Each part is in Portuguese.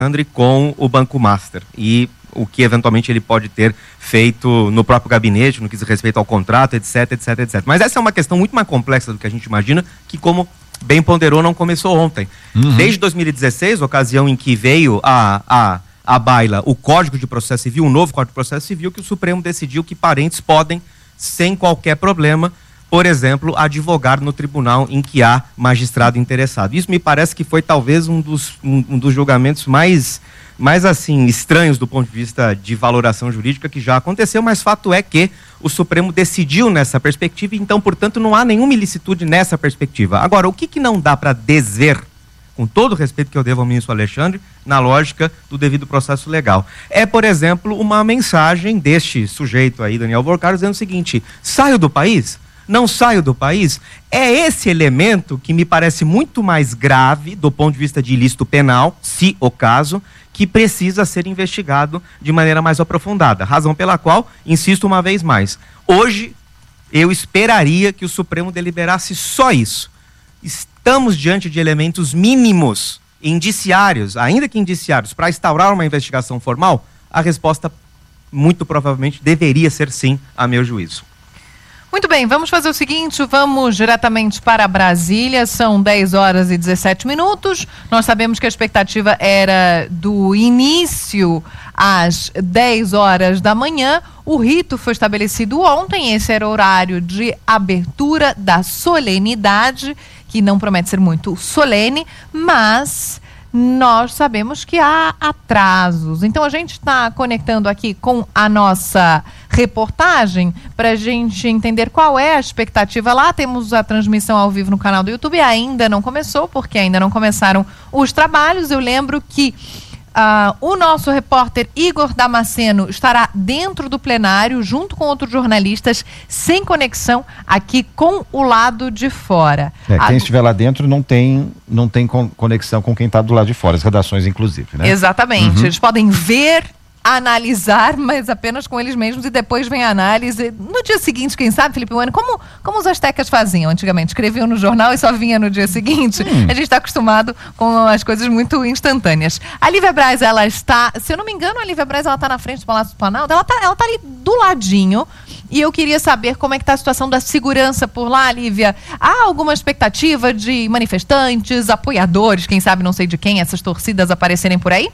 com o Banco Master e o que eventualmente ele pode ter feito no próprio gabinete, no que diz respeito ao contrato, etc, etc, etc. Mas essa é uma questão muito mais complexa do que a gente imagina, que, como bem ponderou, não começou ontem. Desde 2016, ocasião em que veio à baila o Código de Processo Civil, o novo Código de Processo Civil, que o Supremo decidiu que parentes podem, sem qualquer problema, por exemplo, advogar no tribunal em que há magistrado interessado. Isso me parece que foi talvez um dos julgamentos mais assim, estranhos do ponto de vista de valoração jurídica que já aconteceu, mas fato é que o Supremo decidiu nessa perspectiva, então, portanto, não há nenhuma ilicitude nessa perspectiva. Agora, o que não dá para desver, com todo o respeito que eu devo ao ministro Alexandre, na lógica do devido processo legal, é, por exemplo, uma mensagem deste sujeito aí, Daniel Porcaro, dizendo o seguinte: saio do país? Não saio do país? É esse elemento que me parece muito mais grave do ponto de vista de ilícito penal, se o caso, que precisa ser investigado de maneira mais aprofundada. Razão pela qual, insisto uma vez mais, hoje eu esperaria que o Supremo deliberasse só isso. Estamos diante de elementos mínimos, indiciários, ainda que indiciários, para instaurar uma investigação formal? A resposta, muito provavelmente, deveria ser sim, a meu juízo. Muito bem, vamos fazer o seguinte, vamos diretamente para Brasília, são 10 horas e 17 minutos, nós sabemos que a expectativa era do início às 10 horas da manhã, o rito foi estabelecido ontem, esse era o horário de abertura da solenidade, que não promete ser muito solene, mas nós sabemos que há atrasos. Então a gente está conectando aqui com a nossa reportagem para a gente entender qual é a expectativa lá. Temos a transmissão ao vivo no canal do YouTube, ainda não começou, porque ainda não começaram os trabalhos. Eu lembro que o nosso repórter Igor Damasceno estará dentro do plenário, junto com outros jornalistas, sem conexão aqui com o lado de fora. Quem estiver lá dentro não tem conexão com quem está do lado de fora, as redações inclusive, né? Exatamente, eles podem ver, analisar, mas apenas com eles mesmos, e depois vem a análise no dia seguinte, quem sabe, Felipe Bueno, como os astecas faziam antigamente, escreviam no jornal e só vinha no dia seguinte. A gente está acostumado com as coisas muito instantâneas. A Lívia Braz, ela está, se eu não me engano, a Lívia Braz, ela está na frente do Palácio do Planalto, ela tá ali do ladinho, e eu queria saber como é que está a situação da segurança por lá, Lívia. Há alguma expectativa de manifestantes, apoiadores, quem sabe, não sei de quem, essas torcidas aparecerem por aí?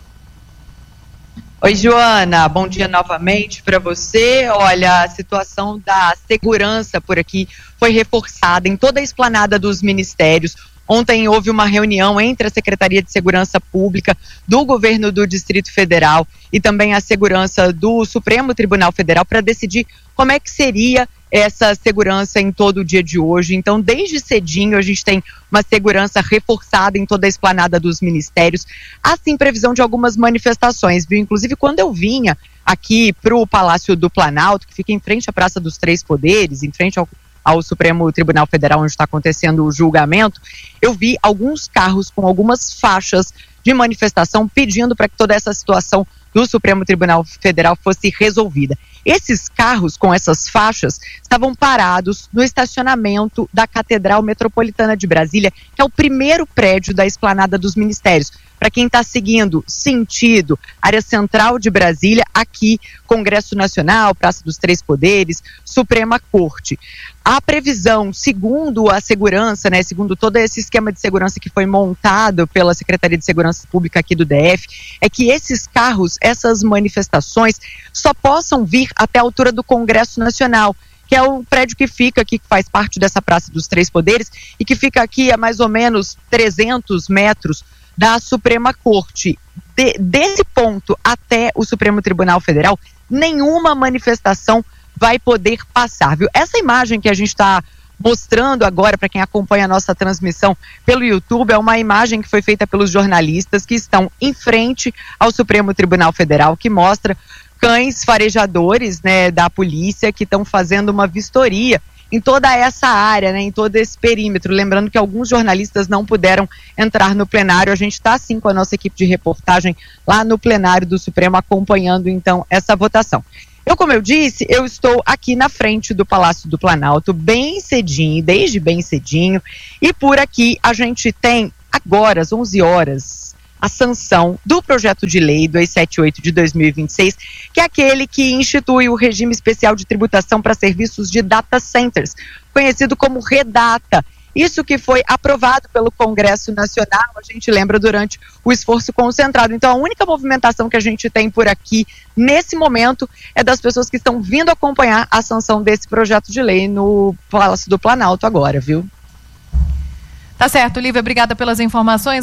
Oi, Joana, bom dia novamente para você. Olha, a situação da segurança por aqui foi reforçada em toda a esplanada dos ministérios. Ontem houve uma reunião entre a Secretaria de Segurança Pública do Governo do Distrito Federal e também a segurança do Supremo Tribunal Federal para decidir como é que seria essa segurança em todo o dia de hoje. Então, desde cedinho, a gente tem uma segurança reforçada em toda a esplanada dos ministérios. Há sim previsão de algumas manifestações, viu? Inclusive, quando eu vinha aqui para o Palácio do Planalto, que fica em frente à Praça dos Três Poderes, em frente ao Supremo Tribunal Federal, onde está acontecendo o julgamento, eu vi alguns carros com algumas faixas de manifestação pedindo para que toda essa situação do Supremo Tribunal Federal fosse resolvida. Esses carros com essas faixas estavam parados no estacionamento da Catedral Metropolitana de Brasília, que é o primeiro prédio da esplanada dos ministérios. Para quem está seguindo sentido área central de Brasília, aqui Congresso Nacional, Praça dos Três Poderes, Suprema Corte. A previsão, segundo a segurança, né, segundo todo esse esquema de segurança que foi montado pela Secretaria de Segurança Pública aqui do DF, é que esses carros, essas manifestações, só possam vir até a altura do Congresso Nacional, que é o prédio que fica aqui, que faz parte dessa Praça dos Três Poderes, e que fica aqui a mais ou menos 300 metros da Suprema Corte. Desse ponto até o Supremo Tribunal Federal, nenhuma manifestação vai poder passar, viu? Essa imagem que a gente está mostrando agora para quem acompanha a nossa transmissão pelo YouTube é uma imagem que foi feita pelos jornalistas que estão em frente ao Supremo Tribunal Federal, que mostra cães farejadores, né, da polícia que estão fazendo uma vistoria em toda essa área, né, em todo esse perímetro. Lembrando que alguns jornalistas não puderam entrar no plenário. A gente está sim com a nossa equipe de reportagem lá no plenário do Supremo acompanhando então essa votação. Como eu disse, eu estou aqui na frente do Palácio do Planalto bem cedinho, desde bem cedinho, e por aqui a gente tem agora às 11 horas a sanção do projeto de lei 278 de 2026, que é aquele que institui o regime especial de tributação para serviços de data centers, conhecido como REDATA. Isso que foi aprovado pelo Congresso Nacional, a gente lembra, durante o esforço concentrado. Então, a única movimentação que a gente tem por aqui, nesse momento, é das pessoas que estão vindo acompanhar a sanção desse projeto de lei no Palácio do Planalto agora, viu? Tá certo, Lívia, obrigada pelas informações,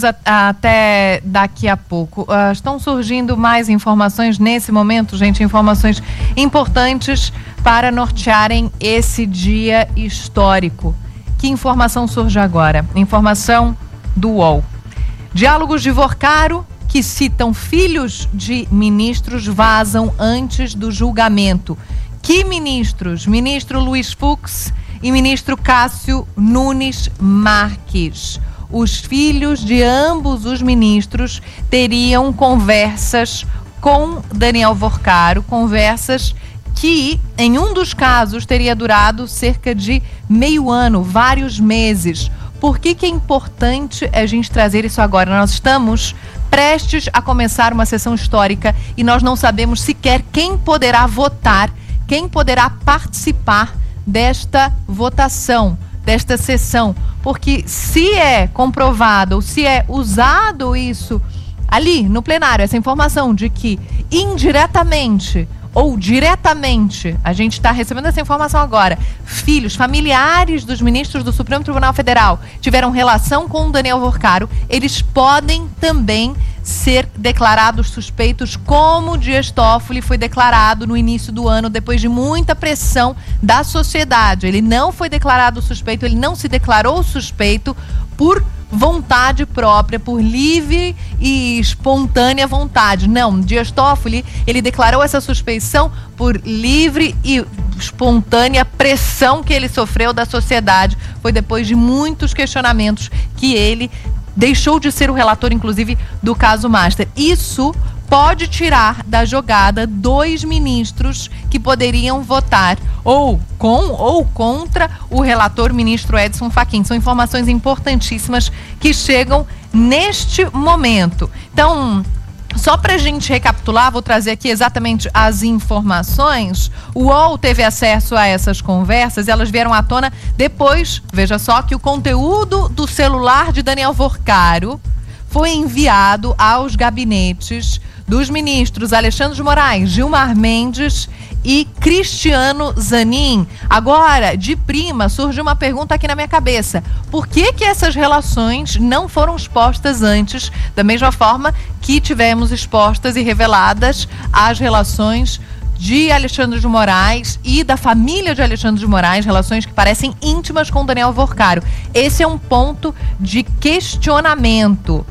até daqui a pouco. Estão surgindo mais informações nesse momento, gente, informações importantes para nortearem esse dia histórico. Que informação surge agora? Informação do UOL. Diálogos de Vorcaro, que citam filhos de ministros, vazam antes do julgamento. Que ministros? Ministro Luiz Fux e ministro Cássio Nunes Marques. Os filhos de ambos os ministros teriam conversas com Daniel Vorcaro, conversas que, em um dos casos, teria durado cerca de meio ano, vários meses. Por que é importante a gente trazer isso agora? Nós estamos prestes a começar uma sessão histórica e nós não sabemos sequer quem poderá votar, quem poderá participar desta votação, desta sessão. Porque se é comprovado ou se é usado isso ali no plenário, essa informação de que indiretamente ou diretamente, a gente está recebendo essa informação agora, filhos, familiares dos ministros do Supremo Tribunal Federal tiveram relação com o Daniel Vorcaro, eles podem também ser declarados suspeitos, como Dias Toffoli foi declarado no início do ano, depois de muita pressão da sociedade. Ele não foi declarado suspeito, ele não se declarou suspeito por vontade própria, por livre e espontânea vontade. Não, Dias Toffoli, ele declarou essa suspeição por livre e espontânea pressão que ele sofreu da sociedade. Foi depois de muitos questionamentos que ele deixou de ser o relator, inclusive, do caso Master. Isso pode tirar da jogada 2 ministros que poderiam votar ou com ou contra o relator ministro Edson Fachin. São informações importantíssimas que chegam neste momento. Então, só para a gente recapitular, vou trazer aqui exatamente as informações. O UOL teve acesso a essas conversas e elas vieram à tona depois, veja só, que o conteúdo do celular de Daniel Vorcaro foi enviado aos gabinetes dos ministros Alexandre de Moraes, Gilmar Mendes e Cristiano Zanin. Agora, de prima, surge uma pergunta aqui na minha cabeça. Por que essas relações não foram expostas antes, da mesma forma que tivemos expostas e reveladas as relações de Alexandre de Moraes e da família de Alexandre de Moraes, relações que parecem íntimas com Daniel Vorcaro? Esse é um ponto de questionamento.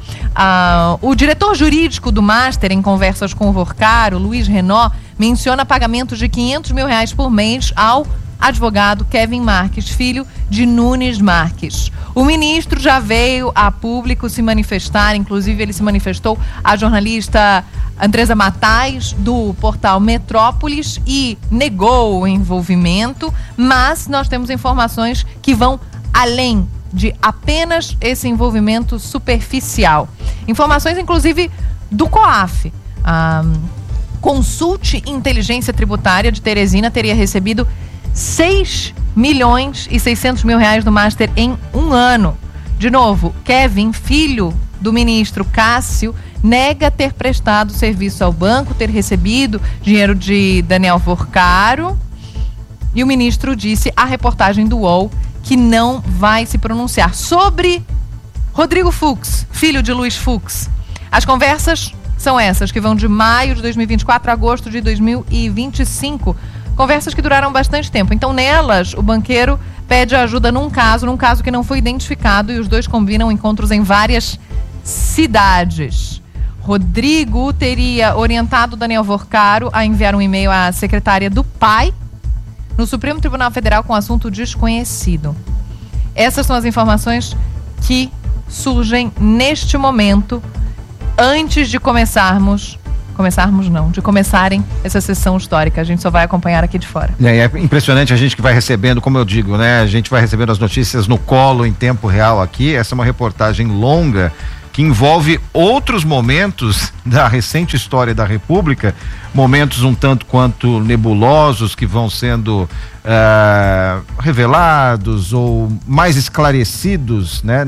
O diretor jurídico do Master, em conversas com o Vorcaro, Luiz Renaud, menciona pagamentos de R$500 mil por mês ao advogado Kevin Marques, filho de Nunes Marques. O ministro já veio a público se manifestar, inclusive ele se manifestou à jornalista Andresa Matais, do portal Metrópolis, e negou o envolvimento, mas nós temos informações que vão além de apenas esse envolvimento superficial. Informações, inclusive, do COAF. Consulte Inteligência Tributária de Teresina teria recebido R$6.600.000 do Master em um ano. De novo, Kevin, filho do ministro Cássio, nega ter prestado serviço ao banco, ter recebido dinheiro de Daniel Vorcaro. E o ministro disse à reportagem do UOL que não vai se pronunciar. Sobre Rodrigo Fux, filho de Luiz Fux, as conversas são essas, que vão de maio de 2024 a agosto de 2025. Conversas que duraram bastante tempo. Então, nelas, o banqueiro pede ajuda num caso que não foi identificado, e os dois combinam encontros em várias cidades. Rodrigo teria orientado Daniel Vorcaro a enviar um e-mail à secretária do pai no Supremo Tribunal Federal com assunto desconhecido. Essas são as informações que surgem neste momento, antes de começarem essa sessão histórica. A gente só vai acompanhar aqui de fora. É impressionante a gente que vai recebendo, como eu digo, né? A gente vai recebendo as notícias no colo, em tempo real aqui. Essa é uma reportagem longa, que envolve outros momentos da recente história da República, momentos um tanto quanto nebulosos que vão sendo revelados ou mais esclarecidos, né,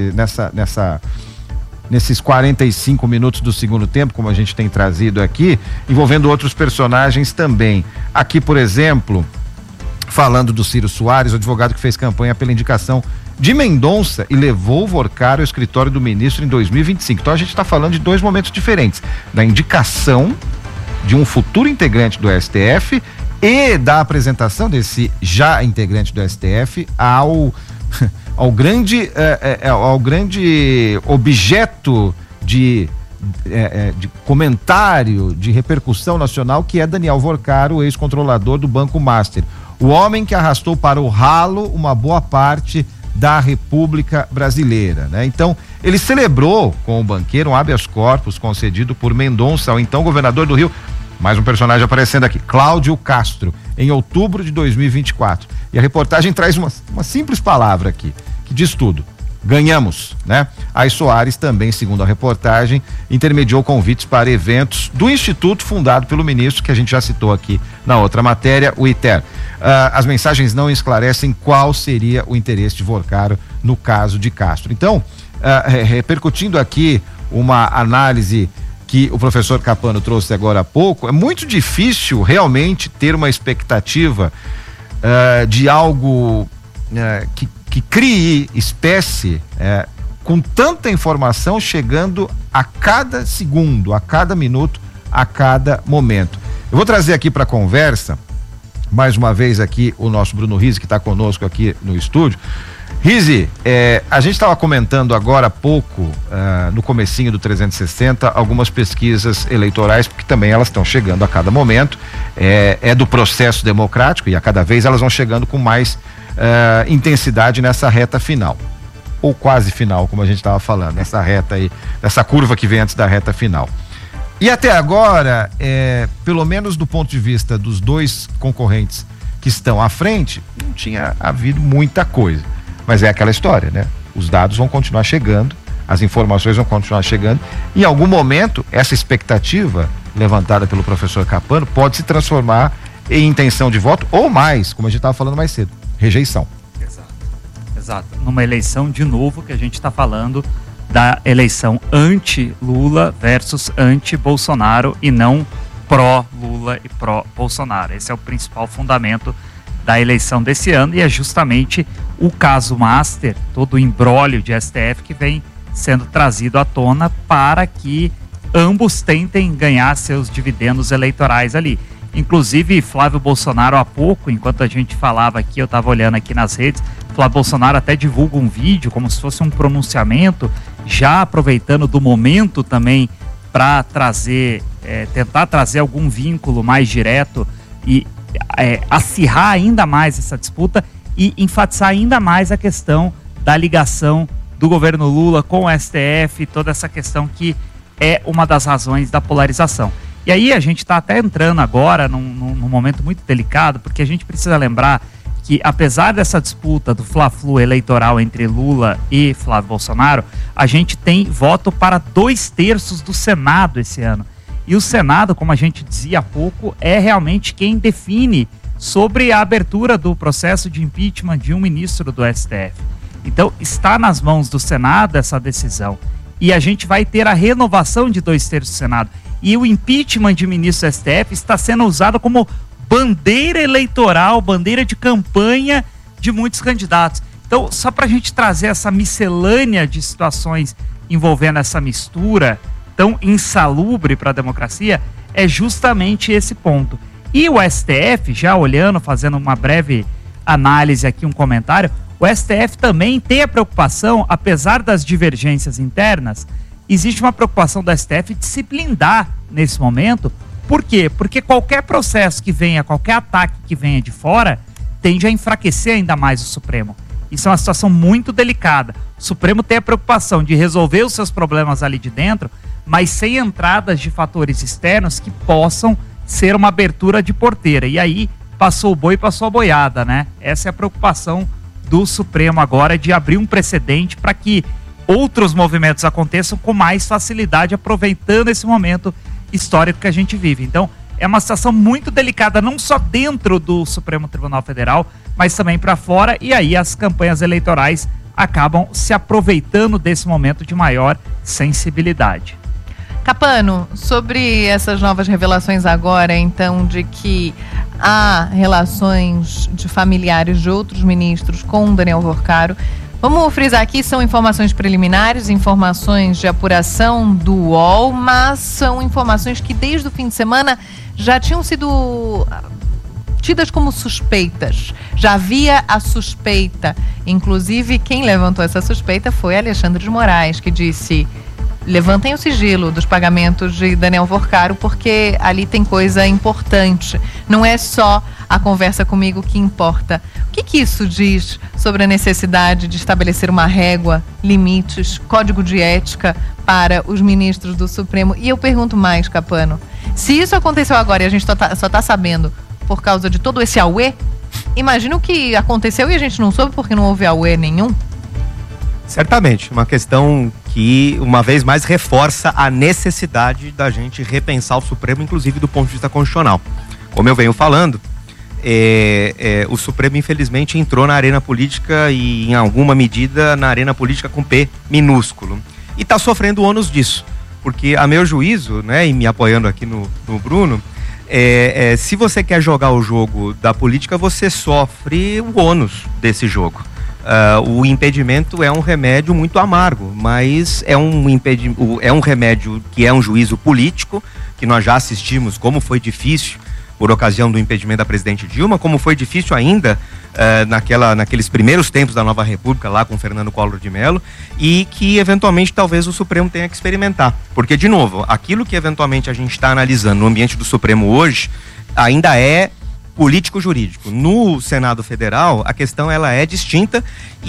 nesses 45 minutos do segundo tempo, como a gente tem trazido aqui, envolvendo outros personagens também. Aqui, por exemplo, falando do Ciro Soares, o advogado que fez campanha pela indicação de Mendonça e levou o Vorcaro ao escritório do ministro em 2025. Então a gente está falando de dois momentos diferentes, da indicação de um futuro integrante do STF e da apresentação desse já integrante do STF ao grande objeto de comentário, de repercussão nacional, que é Daniel Vorcaro, ex-controlador do Banco Master, o homem que arrastou para o ralo uma boa parte da República Brasileira, né? Então, ele celebrou com o banqueiro um habeas corpus concedido por Mendonça, ao então governador do Rio, mais um personagem aparecendo aqui, Cláudio Castro, em outubro de 2024. E a reportagem traz uma simples palavra aqui, que diz tudo: ganhamos, né? Aí Soares também, segundo a reportagem, intermediou convites para eventos do instituto fundado pelo ministro, que a gente já citou aqui na outra matéria, o ITER. As mensagens não esclarecem qual seria o interesse de Vorcaro no caso de Castro. Então, repercutindo aqui uma análise que o professor Capano trouxe agora há pouco, é muito difícil realmente ter uma expectativa de algo que crie espécie com tanta informação chegando a cada segundo, a cada minuto, a cada momento. Eu vou trazer aqui para a conversa, mais uma vez aqui, o nosso Bruno Rizzi, que está conosco aqui no estúdio. Rizzi, a gente estava comentando agora há pouco, no comecinho do 360, algumas pesquisas eleitorais, porque também elas estão chegando a cada momento, é do processo democrático, e a cada vez elas vão chegando com mais intensidade nessa reta final, ou quase final, como a gente estava falando, nessa reta aí, nessa curva que vem antes da reta final. E até agora, pelo menos do ponto de vista dos dois concorrentes que estão à frente, não tinha havido muita coisa. Mas é aquela história, né? Os dados vão continuar chegando, as informações vão continuar chegando. Em algum momento, essa expectativa levantada pelo professor Capano pode se transformar em intenção de voto, ou mais, como a gente estava falando mais cedo, rejeição. Exato. Numa eleição, de novo, que a gente está falando da eleição anti-Lula versus anti-Bolsonaro e não pró-Lula e pró-Bolsonaro. Esse é o principal fundamento da eleição desse ano e é justamente o caso Master, todo o imbróglio de STF que vem sendo trazido à tona para que ambos tentem ganhar seus dividendos eleitorais ali. Inclusive, Flávio Bolsonaro, há pouco, enquanto a gente falava aqui, eu estava olhando aqui nas redes, Flávio Bolsonaro até divulga um vídeo como se fosse um pronunciamento, já aproveitando do momento também para trazer, tentar trazer algum vínculo mais direto e acirrar ainda mais essa disputa e enfatizar ainda mais a questão da ligação do governo Lula com o STF, toda essa questão que é uma das razões da polarização. E aí a gente está até entrando agora num momento muito delicado, porque a gente precisa lembrar que, apesar dessa disputa do fla-flu eleitoral entre Lula e Flávio Bolsonaro, a gente tem voto para 2/3 do Senado esse ano. E o Senado, como a gente dizia há pouco, é realmente quem define sobre a abertura do processo de impeachment de um ministro do STF. Então, está nas mãos do Senado essa decisão. E a gente vai ter a renovação de 2/3 do Senado. E o impeachment de ministro do STF está sendo usado como bandeira eleitoral, bandeira de campanha de muitos candidatos. Então, só para a gente trazer essa miscelânea de situações envolvendo essa mistura tão insalubre para a democracia, é justamente esse ponto. E o STF, já olhando, fazendo uma breve análise aqui, um comentário, o STF também tem a preocupação, apesar das divergências internas, existe uma preocupação do STF de se blindar nesse momento. Por quê? Porque qualquer processo que venha, qualquer ataque que venha de fora, tende a enfraquecer ainda mais o Supremo. Isso é uma situação muito delicada. O Supremo tem a preocupação de resolver os seus problemas ali de dentro, mas sem entradas de fatores externos que possam ser uma abertura de porteira. E aí, passou o boi, passou a boiada, né? Essa é a preocupação do Supremo agora, de abrir um precedente para que outros movimentos aconteçam com mais facilidade, aproveitando esse momento histórico que a gente vive. Então, é uma situação muito delicada, não só dentro do Supremo Tribunal Federal, mas também para fora, e aí as campanhas eleitorais acabam se aproveitando desse momento de maior sensibilidade. Capano, sobre essas novas revelações agora, então, de que há relações de familiares de outros ministros com Daniel Worcaro, vamos frisar aqui, são informações preliminares, informações de apuração do UOL, mas são informações que desde o fim de semana já tinham sido tidas como suspeitas. Já havia a suspeita. Inclusive, quem levantou essa suspeita foi Alexandre de Moraes, que disse: levantem o sigilo dos pagamentos de Daniel Worcaro, porque ali tem coisa importante. Não é só a conversa comigo que importa. O que isso diz sobre a necessidade de estabelecer uma régua, limites, código de ética para os ministros do Supremo? E eu pergunto mais, Capano, se isso aconteceu agora e a gente só está sabendo por causa de todo esse auê, imagina o que aconteceu e a gente não soube porque não houve auê nenhum? Certamente, uma questão que, uma vez mais, reforça a necessidade da gente repensar o Supremo, inclusive do ponto de vista constitucional. Como eu venho falando, o Supremo, infelizmente, entrou na arena política e, em alguma medida, na arena política com P minúsculo. E está sofrendo o ônus disso, porque, a meu juízo, né, e me apoiando aqui no Bruno, se você quer jogar o jogo da política, você sofre o ônus desse jogo. O impedimento é um remédio muito amargo, mas é um remédio que é um juízo político, que nós já assistimos como foi difícil por ocasião do impedimento da presidente Dilma, como foi difícil ainda naqueles primeiros tempos da Nova República, lá com Fernando Collor de Mello, e que eventualmente talvez o Supremo tenha que experimentar. Porque, de novo, aquilo que eventualmente a gente está analisando no ambiente do Supremo hoje ainda é político-jurídico. No Senado Federal, a questão ela é distinta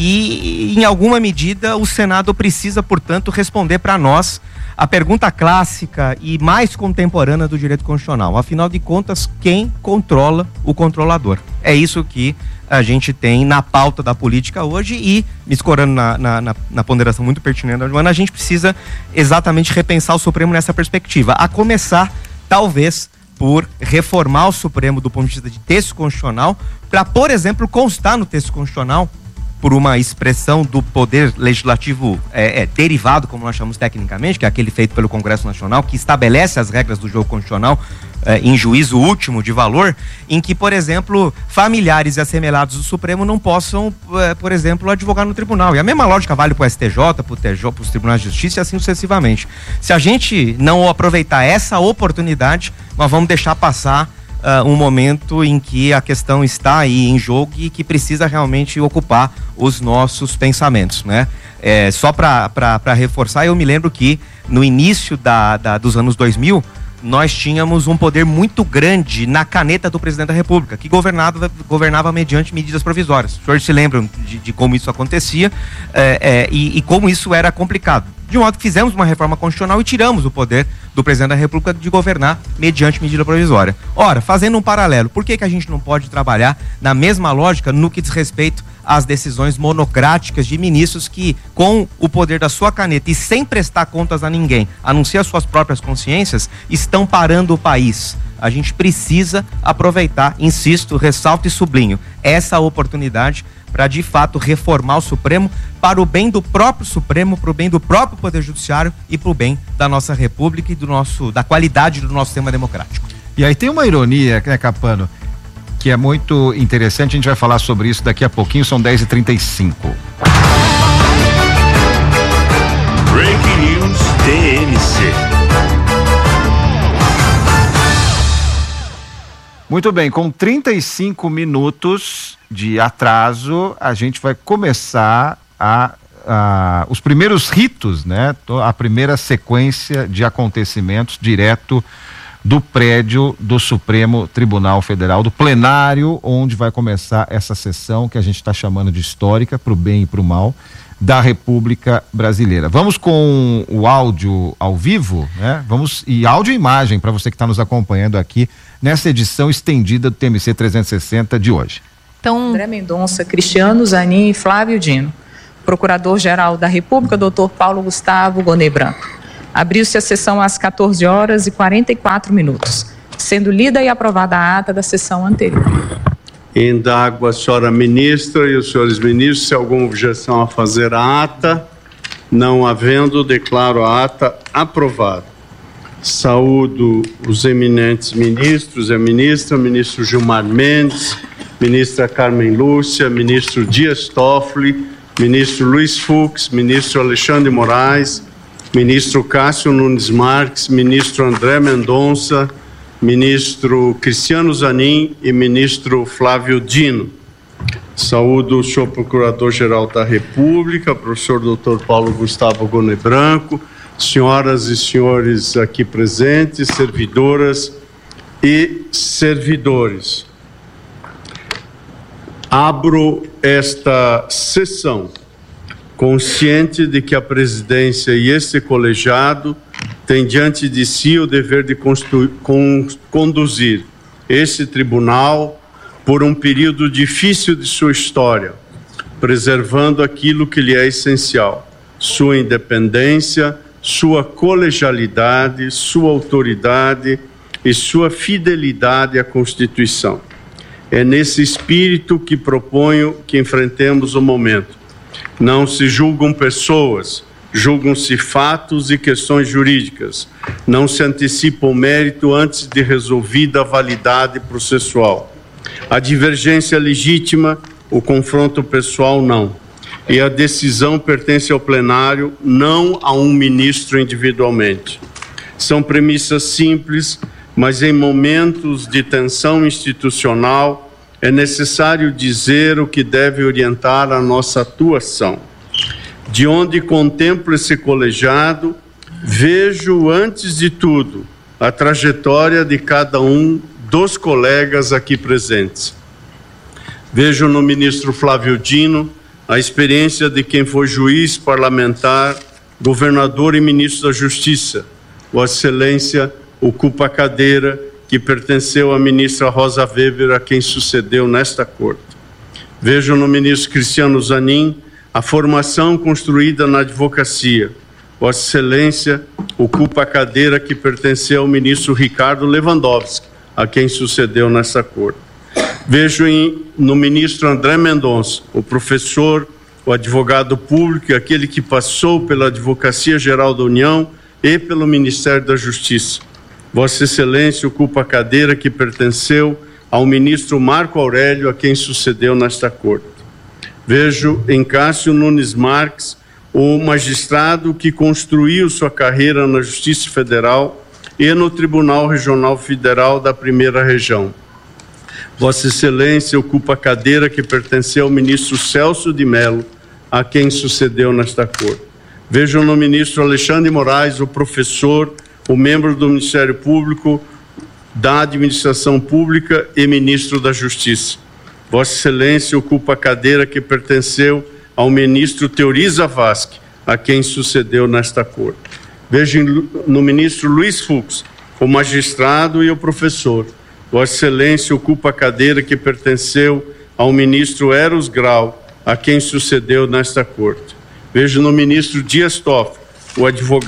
e, em alguma medida, o Senado precisa, portanto, responder para nós a pergunta clássica e mais contemporânea do direito constitucional. Afinal de contas, quem controla o controlador? É isso que a gente tem na pauta da política hoje e, me escorando na ponderação muito pertinente da Joana, a gente precisa exatamente repensar o Supremo nessa perspectiva. A começar, talvez, por reformar o Supremo do ponto de vista de texto constitucional, para, por exemplo, constar no texto constitucional, por uma expressão do poder legislativo derivado, como nós chamamos tecnicamente, que é aquele feito pelo Congresso Nacional, que estabelece as regras do jogo constitucional em juízo último de valor, em que, por exemplo, familiares e assemelhados do Supremo não possam, por exemplo, advogar no tribunal. E a mesma lógica vale para o STJ, para o TJ, para os tribunais de justiça e assim sucessivamente. Se a gente não aproveitar essa oportunidade, nós vamos deixar passar um momento em que a questão está aí em jogo e que precisa realmente ocupar os nossos pensamentos, né? Só para reforçar, eu me lembro que no início dos anos 2000, nós tínhamos um poder muito grande na caneta do presidente da República, que governava mediante medidas provisórias. Os senhores se lembram de como isso acontecia e como isso era complicado. De modo que fizemos uma reforma constitucional e tiramos o poder do presidente da República de governar mediante medida provisória. Ora, fazendo um paralelo, por que a gente não pode trabalhar na mesma lógica no que diz respeito às decisões monocráticas de ministros que, com o poder da sua caneta e sem prestar contas a ninguém, a não ser as suas próprias consciências, estão parando o país? A gente precisa aproveitar, insisto, ressalto e sublinho, essa oportunidade para, de fato, reformar o Supremo para o bem do próprio Supremo, para o bem do próprio Poder Judiciário e para o bem da nossa República e da qualidade do nosso sistema democrático. E aí tem uma ironia, né, Capano, que é muito interessante, a gente vai falar sobre isso daqui a pouquinho, são 10h35. Breaking News TMC. Muito bem, com 35 minutos de atraso, a gente vai começar os primeiros ritos, né? A primeira sequência de acontecimentos direto do prédio do Supremo Tribunal Federal, do plenário, onde vai começar essa sessão que a gente está chamando de histórica, para o bem e para o mal, da República Brasileira. Vamos com o áudio ao vivo, né? E áudio e imagem para você que está nos acompanhando aqui nessa edição estendida do TMC 360 de hoje. Então, André Mendonça, Cristiano Zanin e Flávio Dino. Procurador-Geral da República, Dr. Paulo Gustavo Gonet Branco. Abriu-se a sessão às 14 horas e 44 minutos, sendo lida e aprovada a ata da sessão anterior. Indago a senhora ministra e os senhores ministros se há alguma objeção a fazer à ata. Não havendo, declaro a ata aprovada. Saúdo os eminentes ministros e a ministra, ministro Gilmar Mendes, ministra Carmen Lúcia, ministro Dias Toffoli, ministro Luiz Fux, ministro Alexandre Moraes, ministro Cássio Nunes Marques, ministro André Mendonça, ministro Cristiano Zanin e ministro Flávio Dino. Saúdo o senhor Procurador-Geral da República, professor Dr. Paulo Gustavo Gonet Branco, senhoras e senhores aqui presentes, servidoras e servidores. Abro esta sessão consciente de que a presidência e este colegiado têm diante de si o dever de conduzir este tribunal por um período difícil de sua história, preservando aquilo que lhe é essencial: sua independência, sua colegialidade, sua autoridade e sua fidelidade à Constituição. É nesse espírito que proponho que enfrentemos o momento. Não se julgam pessoas, julgam-se fatos e questões jurídicas. Não se antecipa o mérito antes de resolvida a validade processual. A divergência legítima, o confronto pessoal não. E a decisão pertence ao plenário, não a um ministro individualmente. São premissas simples, mas em momentos de tensão institucional é necessário dizer o que deve orientar a nossa atuação. De onde contemplo esse colegiado, vejo, antes de tudo, a trajetória de cada um dos colegas aqui presentes. Vejo no ministro Flávio Dino a experiência de quem foi juiz, parlamentar, governador e ministro da Justiça. Vossa Excelência ocupa a cadeira que pertenceu à ministra Rosa Weber, a quem sucedeu nesta corte. Vejo no ministro Cristiano Zanin a formação construída na advocacia. Vossa Excelência ocupa a cadeira que pertenceu ao ministro Ricardo Lewandowski, a quem sucedeu nessa corte. Vejo no ministro André Mendonça, o professor, o advogado público, aquele que passou pela Advocacia Geral da União e pelo Ministério da Justiça. Vossa Excelência ocupa a cadeira que pertenceu ao ministro Marco Aurélio, a quem sucedeu nesta corte. Vejo em Cássio Nunes Marques o magistrado que construiu sua carreira na Justiça Federal e no Tribunal Regional Federal da Primeira Região. Vossa Excelência ocupa a cadeira que pertenceu ao ministro Celso de Mello, a quem sucedeu nesta corte. Vejo no ministro Alexandre Moraes o professor, o membro do Ministério Público, da Administração Pública e ministro da Justiça. Vossa Excelência ocupa a cadeira que pertenceu ao ministro Teori Zavascki, a quem sucedeu nesta corte. Vejo no ministro Luiz Fux o magistrado e o professor. Vossa Excelência ocupa a cadeira que pertenceu ao ministro Eros Grau, a quem sucedeu nesta corte. Vejo no ministro Dias Toffoli o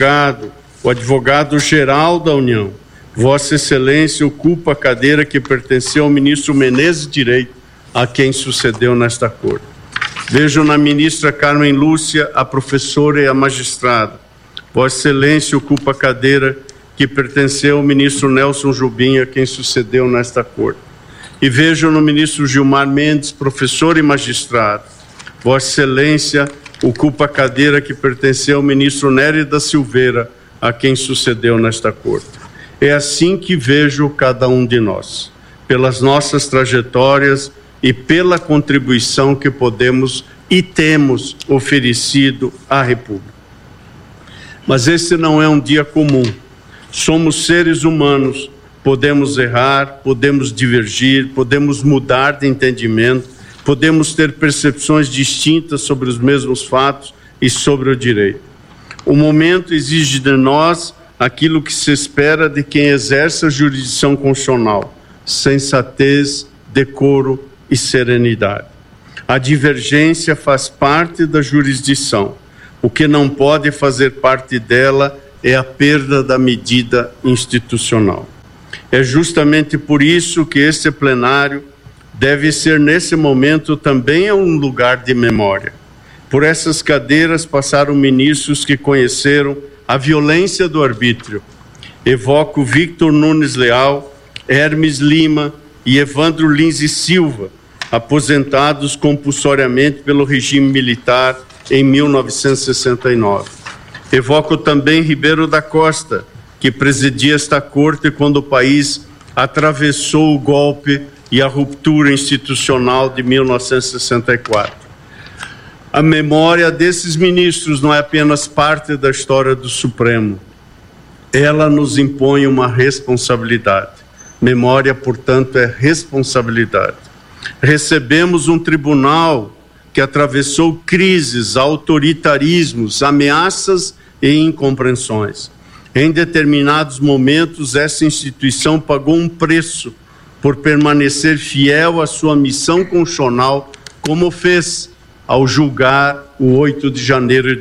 advogado-geral da União. Vossa Excelência ocupa a cadeira que pertenceu ao ministro Menezes Direito, a quem sucedeu nesta corte. Vejo na ministra Carmen Lúcia a professora e a magistrada. Vossa Excelência ocupa a cadeira que pertenceu ao ministro Nelson Jobim, a quem sucedeu nesta corte. E vejo no ministro Gilmar Mendes, professor e magistrado. Vossa Excelência ocupa a cadeira que pertenceu ao ministro Nery da Silveira, a quem sucedeu nesta corte. É assim que vejo cada um de nós, pelas nossas trajetórias e pela contribuição que podemos e temos oferecido à República. Mas esse não é um dia comum. Somos seres humanos, podemos errar, podemos divergir, podemos mudar de entendimento, podemos ter percepções distintas sobre os mesmos fatos e sobre o direito. O momento exige de nós aquilo que se espera de quem exerce a jurisdição constitucional: sensatez, decoro e serenidade. A divergência faz parte da jurisdição. O que não pode fazer parte dela é a perda da medida institucional. É justamente por isso que esse plenário deve ser, nesse momento, também um lugar de memória. Por essas cadeiras passaram ministros que conheceram a violência do arbítrio. Evoco Victor Nunes Leal, Hermes Lima e Evandro Lins e Silva, aposentados compulsoriamente pelo regime militar em 1969. Evoco também Ribeiro da Costa, que presidia esta corte quando o país atravessou o golpe e a ruptura institucional de 1964. A memória desses ministros não é apenas parte da história do Supremo. Ela nos impõe uma responsabilidade. Memória, portanto, é responsabilidade. Recebemos um tribunal que atravessou crises, autoritarismos, ameaças e incompreensões. Em determinados momentos, essa instituição pagou um preço por permanecer fiel à sua missão constitucional, como fez ao julgar o 8 de janeiro de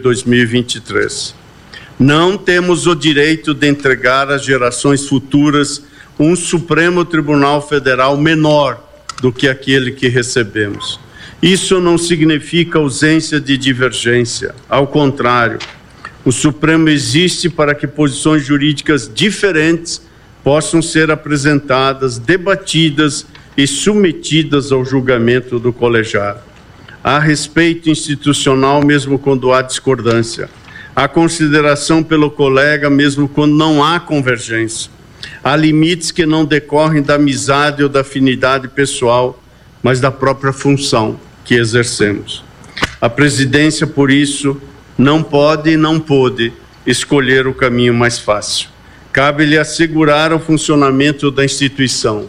2023. Não temos o direito de entregar às gerações futuras um Supremo Tribunal Federal menor do que aquele que recebemos. Isso não significa ausência de divergência. Ao contrário, o Supremo existe para que posições jurídicas diferentes possam ser apresentadas, debatidas e submetidas ao julgamento do colegiado. Há respeito institucional mesmo quando há discordância. Há consideração pelo colega mesmo quando não há convergência. Há limites que não decorrem da amizade ou da afinidade pessoal, mas da própria função que exercemos. A presidência, por isso, não pode e não pôde escolher o caminho mais fácil. Cabe-lhe assegurar o funcionamento da instituição.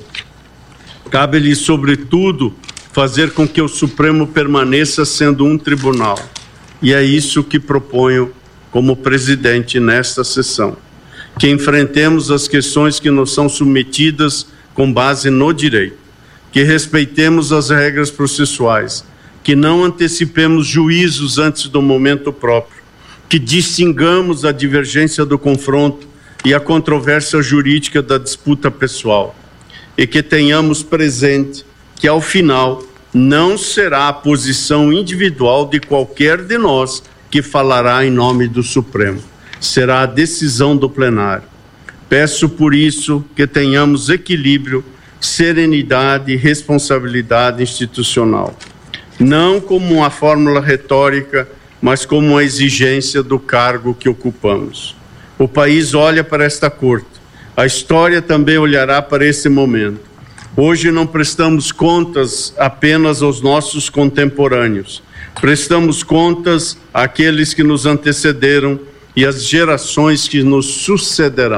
Cabe-lhe, sobretudo, fazer com que o Supremo permaneça sendo um tribunal. E é isso que proponho como presidente nesta sessão. Que enfrentemos as questões que nos são submetidas com base no direito. Que respeitemos as regras processuais. Que não antecipemos juízos antes do momento próprio. Que distingamos a divergência do confronto e a controvérsia jurídica da disputa pessoal. E que tenhamos presente que, ao final, não será a posição individual de qualquer de nós que falará em nome do Supremo. Será a decisão do plenário. Peço, por isso, que tenhamos equilíbrio, serenidade e responsabilidade institucional. Não como uma fórmula retórica, mas como uma exigência do cargo que ocupamos. O país olha para esta corte. A história também olhará para esse momento. Hoje não prestamos contas apenas aos nossos contemporâneos. Prestamos contas àqueles que nos antecederam e às gerações que nos sucederão.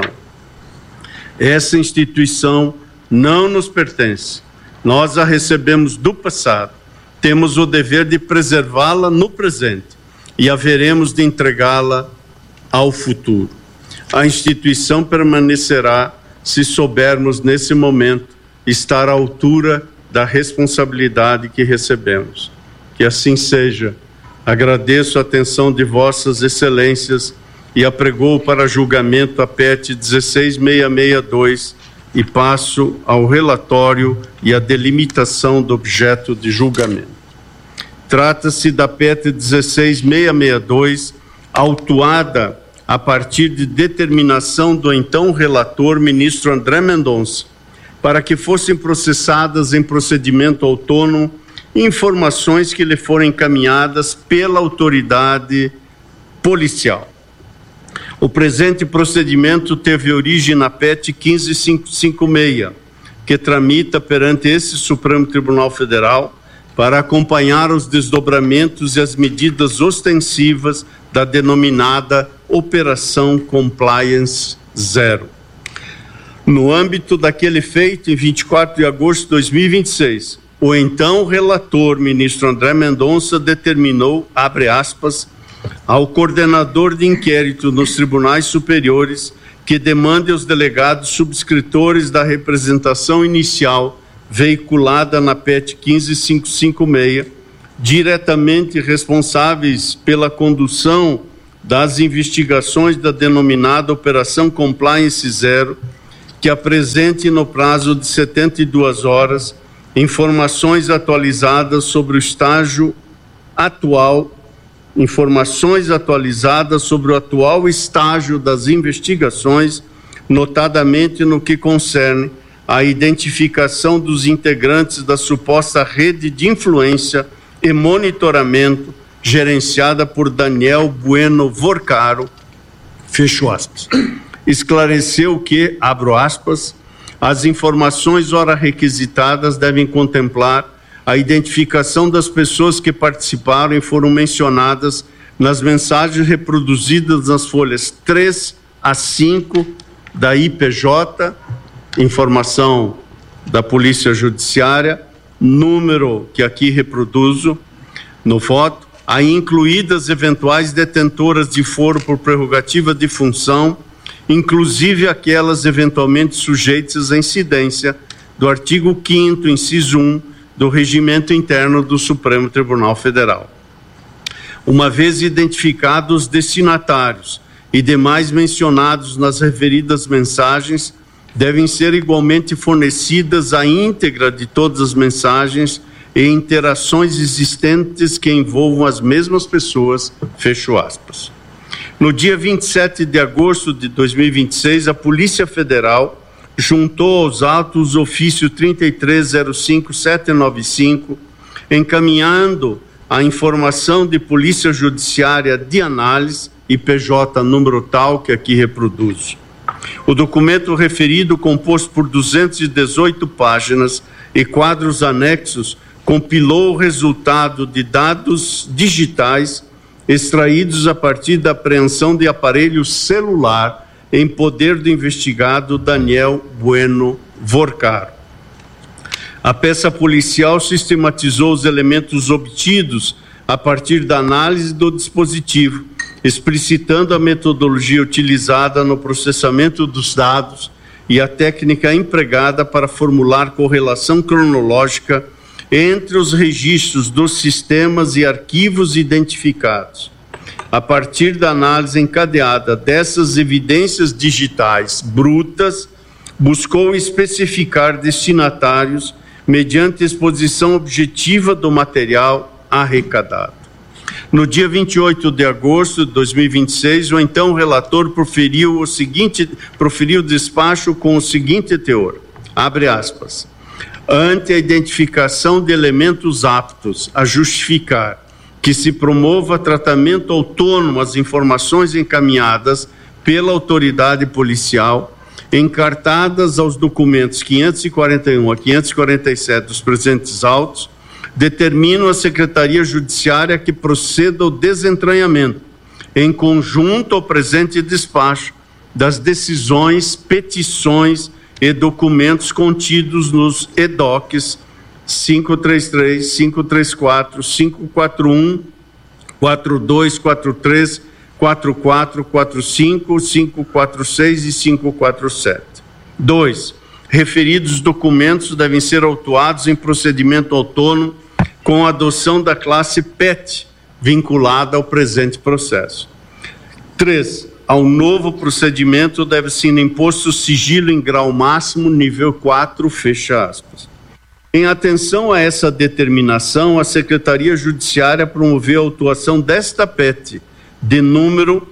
Essa instituição não nos pertence. Nós a recebemos do passado. Temos o dever de preservá-la no presente e haveremos de entregá-la ao futuro. A instituição permanecerá se soubermos, nesse momento, estar à altura da responsabilidade que recebemos. Que assim seja. Agradeço a atenção de vossas excelências e apregou para julgamento a PET 16662 e passo ao relatório e à delimitação do objeto de julgamento. Trata-se da PET 16662, autuada a partir de determinação do então relator, ministro André Mendonça, para que fossem processadas em procedimento autônomo informações que lhe foram encaminhadas pela autoridade policial. O presente procedimento teve origem na PET 15556, que tramita perante esse Supremo Tribunal Federal para acompanhar os desdobramentos e as medidas ostensivas da denominada Operação Compliance Zero. No âmbito daquele feito, em 24 de agosto de 2026, o então relator, ministro André Mendonça, determinou, abre aspas, ao coordenador de inquérito nos tribunais superiores que demande aos delegados subscritores da representação inicial veiculada na PET 15556 diretamente responsáveis pela condução das investigações da denominada Operação Compliance Zero, que apresente no prazo de 72 horas informações atualizadas sobre o estágio atual, informações atualizadas sobre o atual estágio das investigações, notadamente no que concerne à identificação dos integrantes da suposta rede de influência e monitoramento gerenciada por Daniel Bueno Vorcaro, fecho aspas. Esclareceu que, abro aspas, as informações ora requisitadas devem contemplar a identificação das pessoas que participaram e foram mencionadas nas mensagens reproduzidas nas folhas 3 a 5 da IPJ, informação da Polícia Judiciária, número que aqui reproduzo no foto, aí incluídas eventuais detentoras de foro por prerrogativa de função, inclusive aquelas eventualmente sujeitas à incidência do artigo 5º, inciso 1, do Regimento Interno do Supremo Tribunal Federal. Uma vez identificados os destinatários e demais mencionados nas referidas mensagens, devem ser igualmente fornecidas a íntegra de todas as mensagens e interações existentes que envolvam as mesmas pessoas, fecho aspas. No dia 27 de agosto de 2026, a Polícia Federal juntou aos autos o ofício 3305795, encaminhando a informação de Polícia Judiciária de análise, IPJ número tal, que aqui reproduzo. O documento referido, composto por 218 páginas e quadros anexos, compilou o resultado de dados digitais extraídos a partir da apreensão de aparelho celular em poder do investigado Daniel Bueno Vorcaro. A peça policial sistematizou os elementos obtidos a partir da análise do dispositivo, explicitando a metodologia utilizada no processamento dos dados e a técnica empregada para formular correlação cronológica entre os registros dos sistemas e arquivos identificados. A partir da análise encadeada dessas evidências digitais brutas, buscou especificar destinatários mediante exposição objetiva do material arrecadado. No dia 28 de agosto de 2026, o então relator proferiu o despacho com o seguinte teor, abre aspas, ante a identificação de elementos aptos a justificar que se promova tratamento autônomo às informações encaminhadas pela autoridade policial, encartadas aos documentos 541 a 547 dos presentes autos, determinam a Secretaria Judiciária que proceda ao desentranhamento, em conjunto ao presente despacho, das decisões, petições e documentos contidos nos EDOCs 533, 534, 541, 42, 43, 44, 45, 546 e 547. 2. Referidos documentos devem ser autuados em procedimento autônomo com a adoção da classe PET, vinculada ao presente processo. 3. Ao novo procedimento deve ser imposto sigilo em grau máximo, nível 4, fecha aspas. Em atenção a essa determinação, a Secretaria Judiciária promoveu a autuação desta PET, de número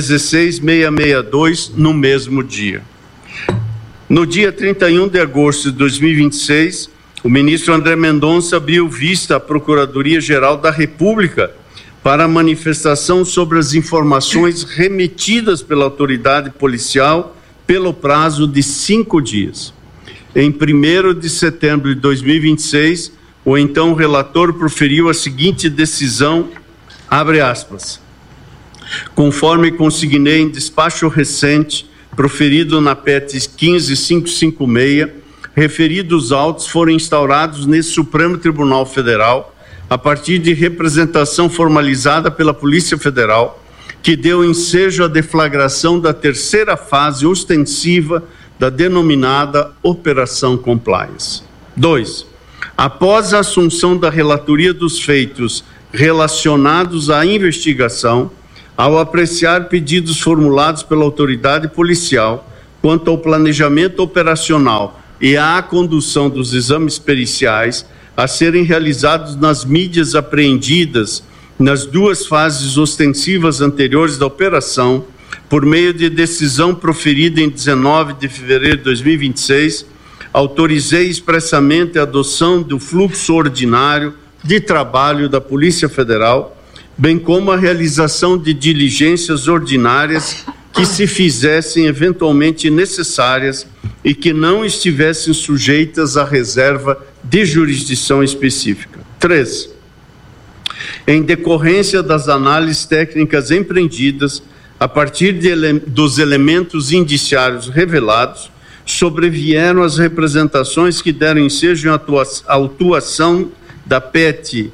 16662, no mesmo dia. No dia 31 de agosto de 2026, o ministro André Mendonça abriu vista à Procuradoria-Geral da República para a manifestação sobre as informações remetidas pela autoridade policial pelo prazo de 5 dias. Em 1º de setembro de 2026, o então relator proferiu a seguinte decisão, abre aspas, conforme consignei em despacho recente, proferido na PET 15556, referidos autos foram instaurados nesse Supremo Tribunal Federal, a partir de representação formalizada pela Polícia Federal, que deu ensejo à deflagração da terceira fase ostensiva da denominada Operação Compliance. 2. Após a assunção da relatoria dos feitos relacionados à investigação, ao apreciar pedidos formulados pela autoridade policial quanto ao planejamento operacional e à condução dos exames periciais a serem realizados nas mídias apreendidas nas 2 fases ostensivas anteriores da operação, por meio de decisão proferida em 19 de fevereiro de 2026, autorizei expressamente a adoção do fluxo ordinário de trabalho da Polícia Federal, bem como a realização de diligências ordinárias que se fizessem eventualmente necessárias e que não estivessem sujeitas à reserva de jurisdição específica. 3. Em decorrência das análises técnicas empreendidas, a partir dos elementos indiciários revelados, sobrevieram as representações que deram ensejo à autuação da PET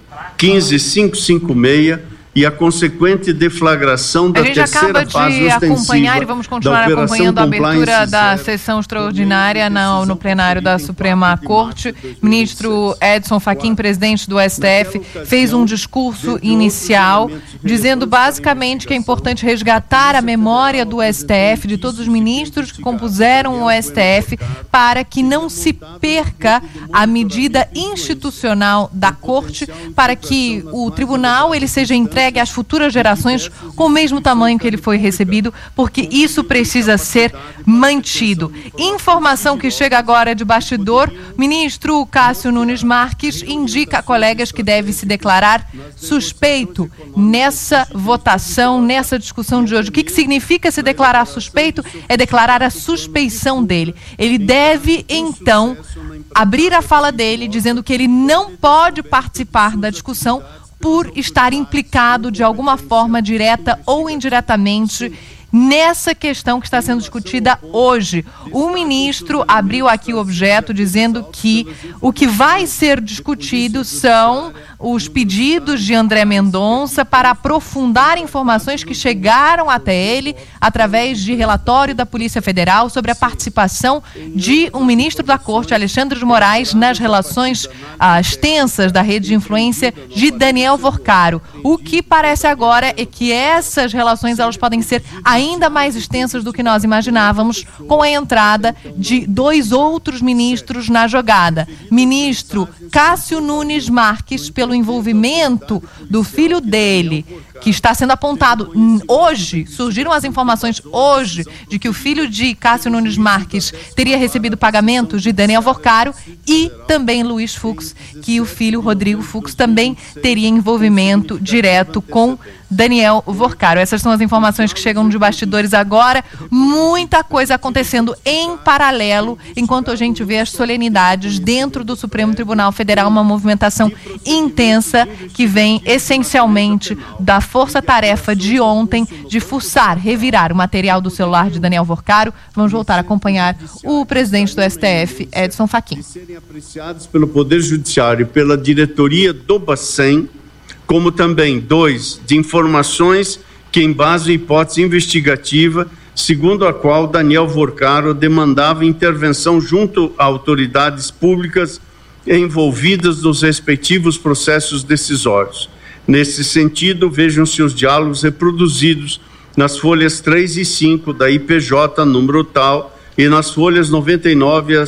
15556 e a consequente deflagração da terceira fase ostensiva. A gente acaba de acompanhar e vamos continuar acompanhando a abertura da sessão extraordinária no plenário da Suprema Corte. Ministro Edson Fachin, presidente do STF, fez um discurso inicial dizendo basicamente que é importante resgatar a memória do STF, de todos os ministros que compuseram o STF, para que não se perca a medida institucional da Corte, para que o tribunal ele seja entregue às futuras gerações com o mesmo tamanho que ele foi recebido, porque isso precisa ser mantido. Informação que chega agora de bastidor: ministro Cássio Nunes Marques indica a colegas que deve se declarar suspeito nessa votação, nessa discussão de hoje. O que significa se declarar suspeito? É declarar a suspeição dele. Ele deve, então, abrir a fala dele dizendo que ele não pode participar da discussão por estar implicado de alguma forma, direta ou indiretamente, nessa questão que está sendo discutida hoje. O ministro abriu aqui o objeto dizendo que o que vai ser discutido são os pedidos de André Mendonça para aprofundar informações que chegaram até ele através de relatório da Polícia Federal sobre a participação de um ministro da Corte, Alexandre de Moraes, nas relações extensas da rede de influência de Daniel Vorcaro. O que parece agora é que essas relações elas podem ser ainda mais extensas do que nós imaginávamos, com a entrada de 2 outros ministros na jogada. Ministro Cássio Nunes Marques, pelo envolvimento do filho dele, que está sendo apontado hoje, surgiram as informações hoje de que o filho de Cássio Nunes Marques teria recebido pagamentos de Daniel Vorcaro, e também Luiz Fux, que o filho Rodrigo Fux também teria envolvimento direto com Daniel Vorcaro. Essas são as informações que chegam de bastidores agora. Muita coisa acontecendo em paralelo, enquanto a gente vê as solenidades dentro do Supremo Tribunal Federal, uma movimentação intensa que vem essencialmente da força-tarefa de ontem de fuçar, revirar o material do celular de Daniel Vorcaro. Vamos voltar a acompanhar o presidente do STF, Edson Fachin. Serem apreciados pelo Poder Judiciário e pela diretoria do Bacen, como também 2, de informações que embasam a hipótese investigativa, segundo a qual Daniel Vorcaro demandava intervenção junto a autoridades públicas envolvidas nos respectivos processos decisórios. Nesse sentido, vejam-se os diálogos reproduzidos nas folhas 3 e 5 da IPJ número tal e nas folhas 99 a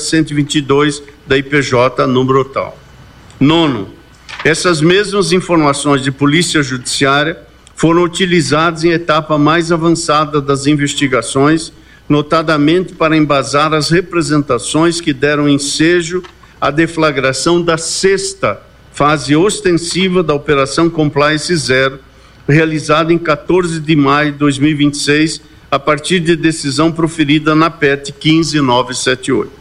122 da IPJ número tal. 9. Essas mesmas informações de polícia judiciária foram utilizadas em etapa mais avançada das investigações, notadamente para embasar as representações que deram ensejo à deflagração da 6ª fase ostensiva da Operação Compliance Zero, realizada em 14 de maio de 2026, a partir de decisão proferida na PET 15978.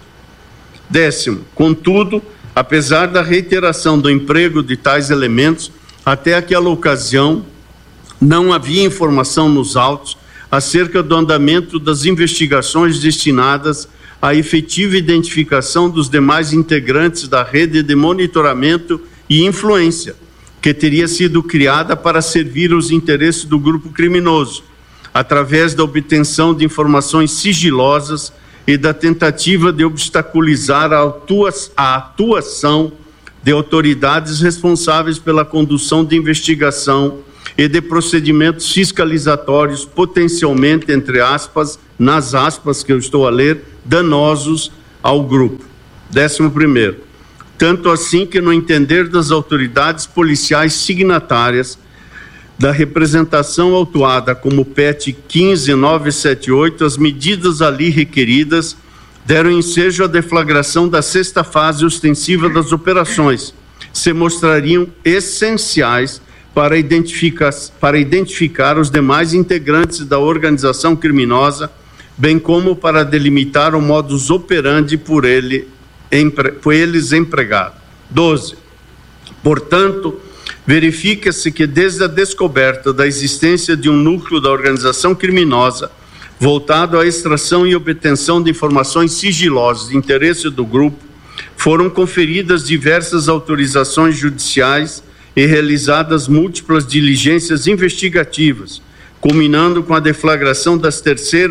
10º, contudo, apesar da reiteração do emprego de tais elementos, até aquela ocasião não havia informação nos autos acerca do andamento das investigações destinadas à efetiva identificação dos demais integrantes da rede de monitoramento e influência, que teria sido criada para servir os interesses do grupo criminoso, através da obtenção de informações sigilosas e da tentativa de obstaculizar a atuação de autoridades responsáveis pela condução de investigação e de procedimentos fiscalizatórios potencialmente, entre aspas, nas aspas que eu estou a ler, danosos ao grupo. 11º, tanto assim que no entender das autoridades policiais signatárias da representação autuada como PET 15978, as medidas ali requeridas deram ensejo à deflagração da 6ª fase ostensiva das operações, se mostrariam essenciais para identificar os demais integrantes da organização criminosa, bem como para delimitar o modus operandi por eles empregado. 12. Portanto, verifica-se que desde a descoberta da existência de um núcleo da organização criminosa voltado à extração e obtenção de informações sigilosas de interesse do grupo, foram conferidas diversas autorizações judiciais e realizadas múltiplas diligências investigativas, culminando com a deflagração das terceira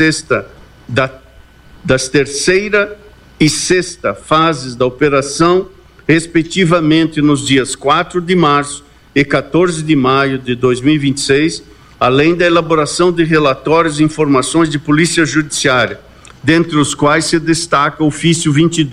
e sexta fases da operação, respectivamente nos dias 4 de março e 14 de maio de 2026, além da elaboração de relatórios e informações de polícia judiciária, dentre os quais se destaca o ofício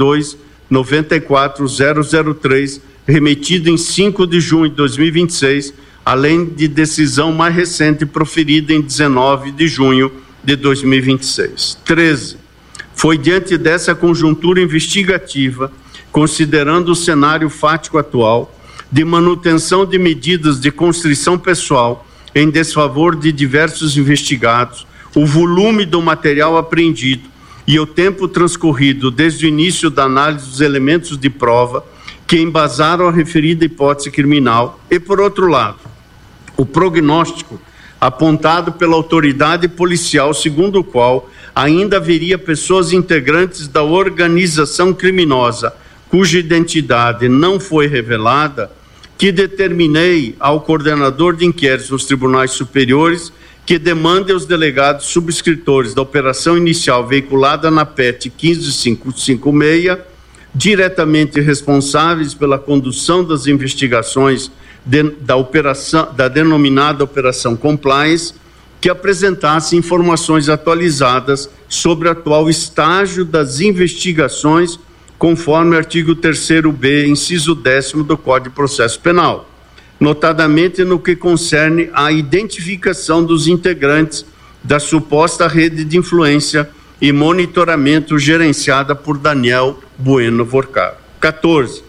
22.94.003, remetido em 5 de junho de 2026, além de decisão mais recente proferida em 19 de junho de 2026. 13. Foi diante dessa conjuntura investigativa, considerando o cenário fático atual, de manutenção de medidas de constrição pessoal em desfavor de diversos investigados, o volume do material apreendido e o tempo transcorrido desde o início da análise dos elementos de prova que embasaram a referida hipótese criminal e, por outro lado, o prognóstico apontado pela autoridade policial, segundo o qual ainda haveria pessoas integrantes da organização criminosa cuja identidade não foi revelada, que determinei ao coordenador de inquéritos nos tribunais superiores que demande aos delegados subscritores da operação inicial veiculada na PET 15556, diretamente responsáveis pela condução das investigações da denominada Operação Compliance, que apresentasse informações atualizadas sobre o atual estágio das investigações, conforme o artigo 3º-B, inciso 10º do Código de Processo Penal, notadamente no que concerne à identificação dos integrantes da suposta rede de influência e monitoramento gerenciada por Daniel Bueno Vorcaro. 14.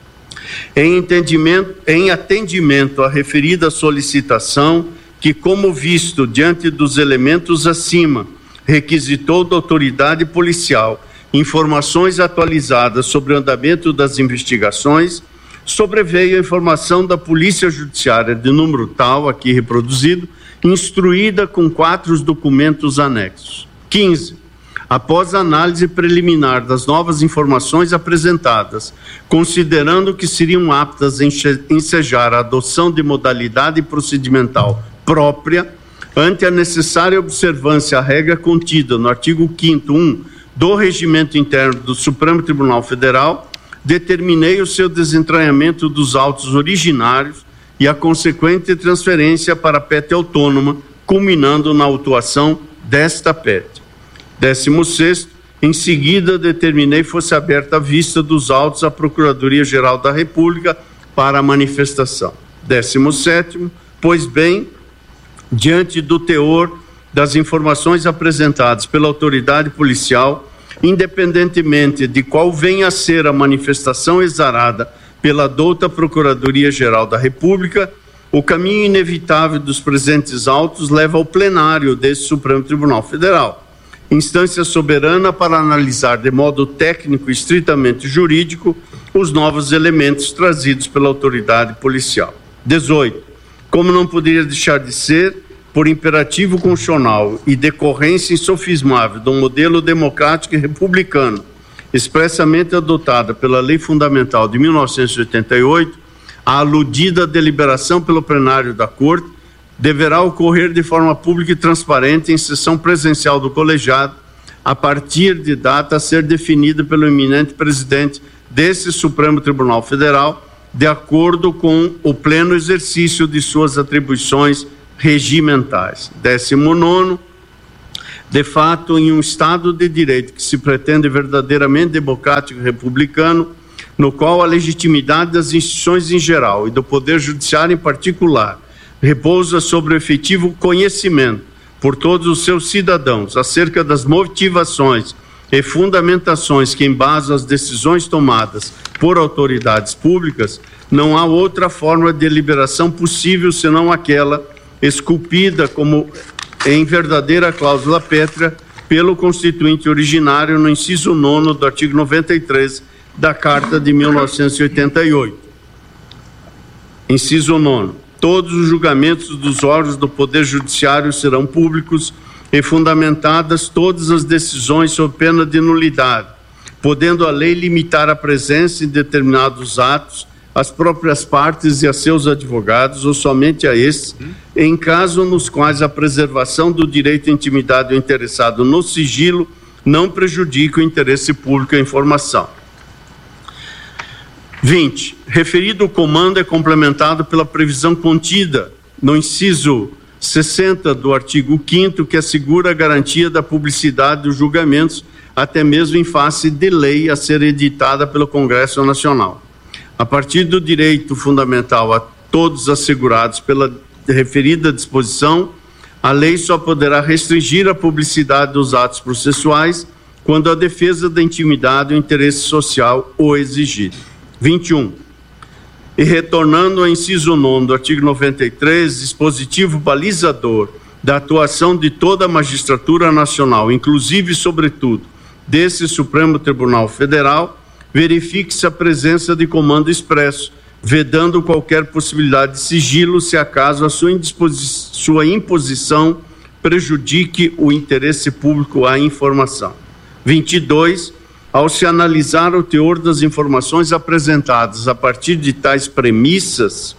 Em atendimento à referida solicitação, que, como visto diante dos elementos acima, requisitou da autoridade policial informações atualizadas sobre o andamento das investigações, sobreveio a informação da Polícia Judiciária de número tal, aqui reproduzido, instruída com 4 documentos anexos. 15. Após a análise preliminar das novas informações apresentadas, considerando que seriam aptas a ensejar a adoção de modalidade procedimental própria, ante a necessária observância à regra contida no artigo 5º, do Regimento Interno do Supremo Tribunal Federal, determinei o seu desentranhamento dos autos originários e a consequente transferência para a PET autônoma, culminando na autuação desta PET. 16º, em seguida determinei fosse aberta a vista dos autos à Procuradoria-Geral da República para a manifestação. 17º, pois bem, diante do teor das informações apresentadas pela autoridade policial, independentemente de qual venha a ser a manifestação exarada pela douta Procuradoria-Geral da República, o caminho inevitável dos presentes autos leva ao plenário deste Supremo Tribunal Federal, instância soberana para analisar de modo técnico e estritamente jurídico os novos elementos trazidos pela autoridade policial. 18. Como não poderia deixar de ser, por imperativo constitucional e decorrência insofismável do modelo democrático e republicano, expressamente adotada pela Lei Fundamental de 1988, a aludida deliberação pelo plenário da Corte deverá ocorrer de forma pública e transparente em sessão presencial do colegiado, a partir de data a ser definida pelo eminente presidente desse Supremo Tribunal Federal, de acordo com o pleno exercício de suas atribuições regimentais. 19º, de fato, em um Estado de Direito que se pretende verdadeiramente democrático e republicano, no qual a legitimidade das instituições em geral e do Poder Judiciário em particular repousa sobre o efetivo conhecimento por todos os seus cidadãos acerca das motivações e fundamentações que embasam as decisões tomadas por autoridades públicas, não há outra forma de deliberação possível senão aquela esculpida como em verdadeira cláusula pétrea pelo Constituinte originário no inciso 9º do artigo 93 da Carta de 1988. Inciso 9º. Todos os julgamentos dos órgãos do Poder Judiciário serão públicos e fundamentadas todas as decisões sob pena de nulidade, podendo a lei limitar a presença em determinados atos às próprias partes e a seus advogados, ou somente a estes, em caso nos quais a preservação do direito à intimidade do interessado no sigilo não prejudique o interesse público à informação. 20. Referido comando é complementado pela previsão contida no inciso 60 do artigo 5º, que assegura a garantia da publicidade dos julgamentos, até mesmo em face de lei a ser editada pelo Congresso Nacional. A partir do direito fundamental a todos assegurados pela referida disposição, a lei só poderá restringir a publicidade dos atos processuais quando a defesa da intimidade ou interesse social o exigir. 21. E retornando ao inciso 9 do artigo 93, dispositivo balizador da atuação de toda a magistratura nacional, inclusive, sobretudo, desse Supremo Tribunal Federal, verifique-se a presença de comando expresso, vedando qualquer possibilidade de sigilo, se acaso a sua imposição prejudique o interesse público à informação. 22. Ao se analisar o teor das informações apresentadas a partir de tais premissas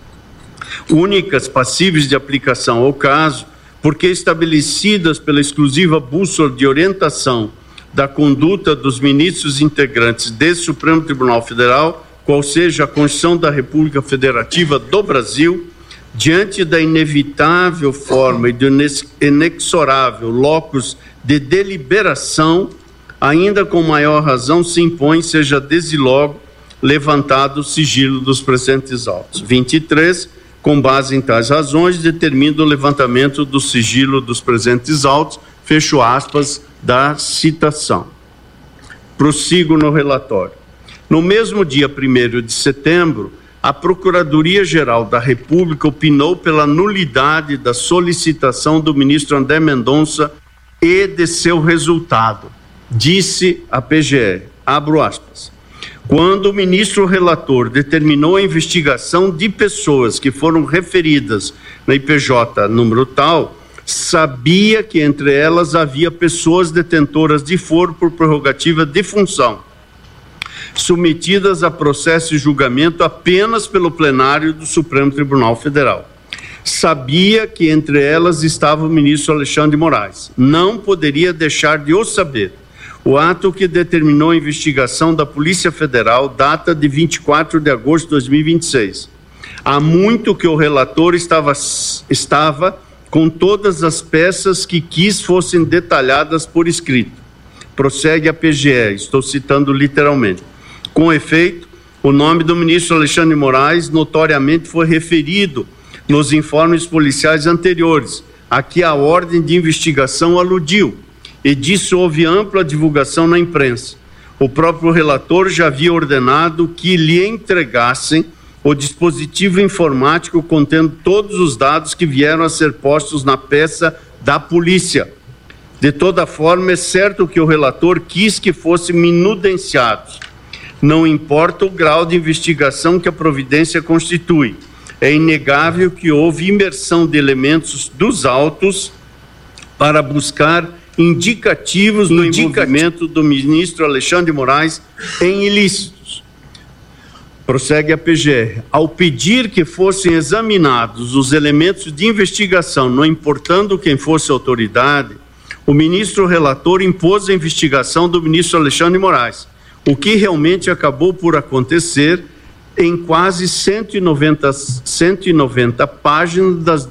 únicas passíveis de aplicação ao caso, porque estabelecidas pela exclusiva bússola de orientação da conduta dos ministros integrantes desse Supremo Tribunal Federal, qual seja a Constituição da República Federativa do Brasil, diante da inevitável forma e do inexorável locus de deliberação, ainda com maior razão se impõe, seja desde logo, levantado o sigilo dos presentes autos. 23. Com base em tais razões, determina o levantamento do sigilo dos presentes autos, fecho aspas da citação. Prossigo no relatório. No mesmo dia 1º de setembro, a Procuradoria-Geral da República opinou pela nulidade da solicitação do ministro André Mendonça e de seu resultado. Disse a PGR, abro aspas, quando o ministro relator determinou a investigação de pessoas que foram referidas na IPJ número tal, sabia que entre elas havia pessoas detentoras de foro por prerrogativa de função, submetidas a processo e julgamento apenas pelo plenário do Supremo Tribunal Federal. Sabia que entre elas estava o ministro Alexandre de Moraes. Não poderia deixar de o saber. O ato que determinou a investigação da Polícia Federal data de 24 de agosto de 2026. Há muito que o relator estava com todas as peças que quis fossem detalhadas por escrito. Prossegue a PGE, estou citando literalmente. Com efeito, o nome do ministro Alexandre de Moraes notoriamente foi referido nos informes policiais anteriores, a que a ordem de investigação aludiu, e disso houve ampla divulgação na imprensa. O próprio relator já havia ordenado que lhe entregassem o dispositivo informático contendo todos os dados que vieram a ser postos na peça da polícia. De toda forma, é certo que o relator quis que fossem minudenciados. Não importa o grau de investigação que a providência constitui. É inegável que houve imersão de elementos dos autos para buscar indicativos no envolvimento do ministro Alexandre de Moraes em ilícitos. Prossegue a PGR. Ao pedir que fossem examinados os elementos de investigação, não importando quem fosse a autoridade, o ministro relator impôs a investigação do ministro Alexandre de Moraes, o que realmente acabou por acontecer em quase 190 páginas das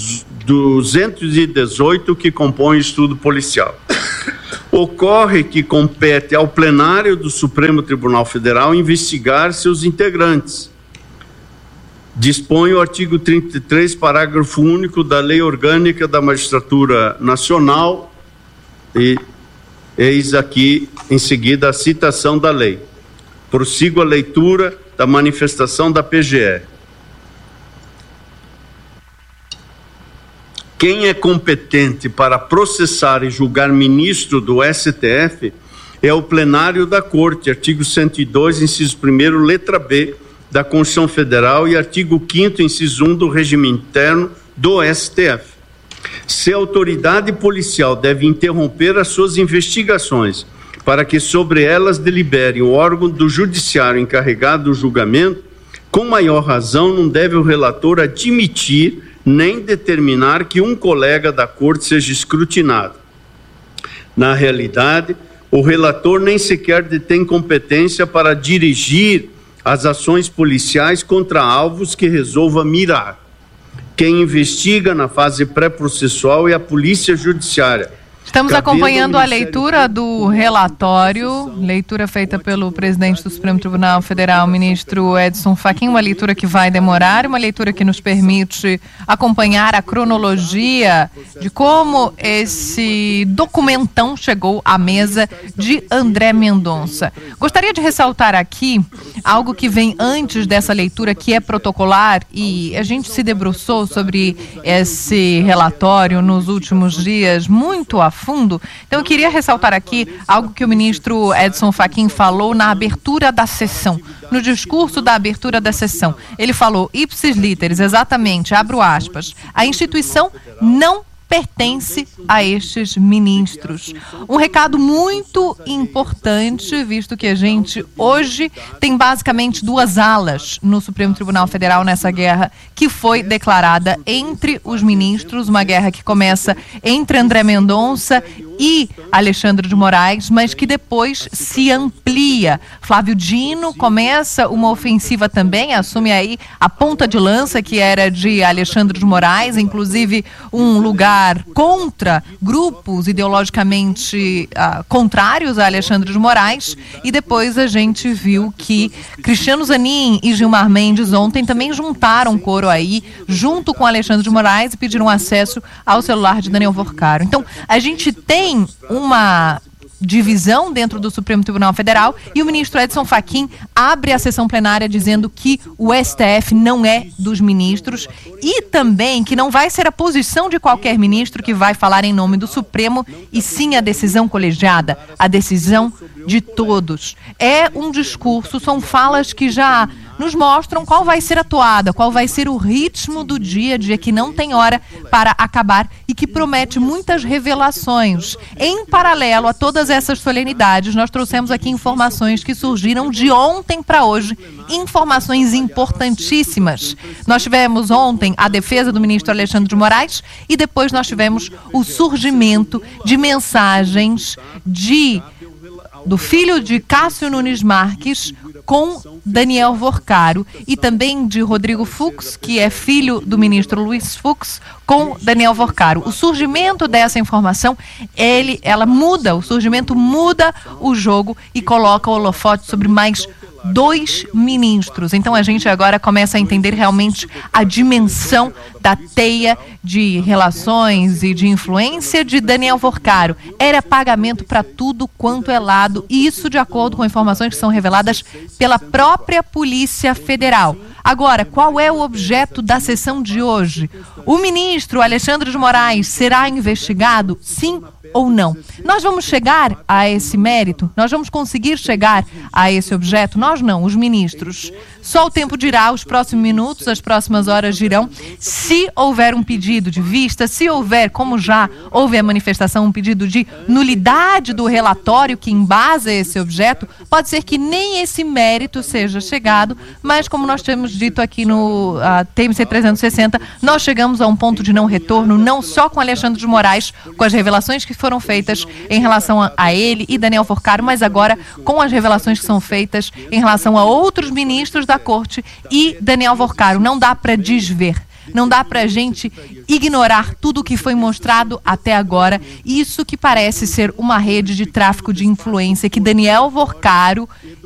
218 que compõem o estudo policial. Ocorre que compete ao plenário do Supremo Tribunal Federal investigar seus integrantes. Dispõe o artigo 33, parágrafo único da Lei Orgânica da Magistratura Nacional, e eis aqui em seguida a citação da lei. Prossigo a leitura da manifestação da PGE. Quem é competente para processar e julgar ministro do STF é o plenário da Corte, artigo 102, inciso 1º, letra B, da Constituição Federal e artigo 5º, inciso 1 do regime interno do STF. Se a autoridade policial deve interromper as suas investigações para que sobre elas delibere o órgão do judiciário encarregado do julgamento, com maior razão não deve o relator admitir nem determinar que um colega da corte seja escrutinado. Na realidade, o relator nem sequer detém competência para dirigir as ações policiais contra alvos que resolva mirar. Quem investiga na fase pré-processual é a Polícia Judiciária. Estamos acompanhando a leitura do relatório, leitura feita pelo presidente do Supremo Tribunal Federal, ministro Edson Fachin, uma leitura que vai demorar, uma leitura que nos permite acompanhar a cronologia de como esse documentão chegou à mesa de André Mendonça. Gostaria de ressaltar aqui algo que vem antes dessa leitura, que é protocolar, e a gente se debruçou sobre esse relatório nos últimos dias muito a fundo. Então eu queria ressaltar aqui algo que o ministro Edson Fachin falou na abertura da sessão, no discurso da abertura da sessão. Ele falou, ipsis literis, exatamente, abro aspas, a instituição não pertence a estes ministros. Um recado muito importante, visto que a gente hoje tem basicamente duas alas no Supremo Tribunal Federal nessa guerra que foi declarada entre os ministros, uma guerra que começa entre André Mendonça e Alexandre de Moraes, mas que depois se amplia. Flávio Dino começa uma ofensiva também, assume aí a ponta de lança que era de Alexandre de Moraes, inclusive um lugar contra grupos ideologicamente contrários a Alexandre de Moraes, e depois a gente viu que Cristiano Zanin e Gilmar Mendes ontem também juntaram coro aí, junto com Alexandre de Moraes, e pediram acesso ao celular de Daniel Vorcaro. Então, a gente tem uma divisão dentro do Supremo Tribunal Federal, e o ministro Edson Fachin abre a sessão plenária dizendo que o STF não é dos ministros, e também que não vai ser a posição de qualquer ministro que vai falar em nome do Supremo, e sim a decisão colegiada, a decisão de todos. É um discurso, são falas que já nos mostram qual vai ser a toada, qual vai ser o ritmo do dia a dia, que não tem hora para acabar e que promete muitas revelações. Em paralelo a todas essas solenidades, nós trouxemos aqui informações que surgiram de ontem para hoje, informações importantíssimas. Nós tivemos ontem a defesa do ministro Alexandre de Moraes, e depois nós tivemos o surgimento de mensagens do filho de Cássio Nunes Marques com Daniel Vorcaro, e também de Rodrigo Fux, que é filho do ministro Luiz Fux, com Daniel Vorcaro. O surgimento dessa informação, o surgimento muda o jogo e coloca o holofote sobre mais 2 ministros. Então a gente agora começa a entender realmente a dimensão da teia de relações e de influência de Daniel Vorcaro. Era pagamento para tudo quanto é lado, e isso de acordo com informações que são reveladas pela própria Polícia Federal. Agora, qual é o objeto da sessão de hoje? O ministro Alexandre de Moraes será investigado, sim ou não? Nós vamos chegar a esse mérito? Nós vamos conseguir chegar a esse objeto? Nós não, os ministros. Só o tempo dirá, os próximos minutos, as próximas horas dirão, se houver um pedido de vista, se houver, como já houve a manifestação, um pedido de nulidade do relatório que embasa esse objeto, pode ser que nem esse mérito seja chegado, mas como nós temos dito aqui no TMC 360, nós chegamos a um ponto de não retorno, não só com Alexandre de Moraes, com as revelações que foram feitas em relação a ele e Daniel Forcaro, mas agora com as revelações que são feitas em relação a outros ministros da corte e Daniel Forcaro. Não dá para desver. Não dá para a gente ignorar tudo o que foi mostrado até agora. Isso que parece ser uma rede de tráfico de influência que Daniel Forcaro